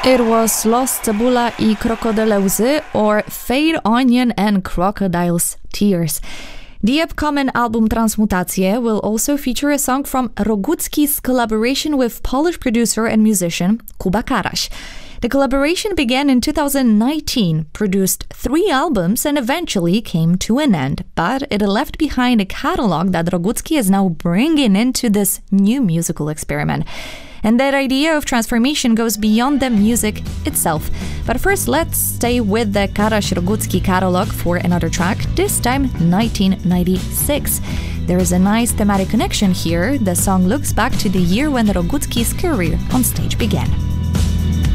It was Los Cebula y Krokodyleuzy, or Fade Onion and Crocodile's Tears. The upcoming album Transmutacje will also feature a song from Rogucki's collaboration with Polish producer and musician Kuba Karaś. The collaboration began in 2019, produced 3 albums, and eventually came to an end, but it left behind a catalog that Rogucki is now bringing into this new musical experiment. And that idea of transformation goes beyond the music itself. But first, let's stay with the Karaś-Rogucki catalog for another track, this time 1996. There is a nice thematic connection here. The song looks back to the year when Rogucki's career on stage began.